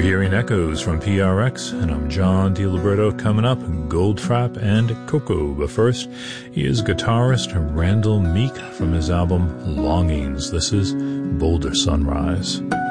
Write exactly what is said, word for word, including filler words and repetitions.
hearing Echoes from P R X, and I'm John DiLiberto. Coming up, Goldfrapp and Coco. But first, he is guitarist Randall Meek from his album Longings. This is Boulder Sunrise.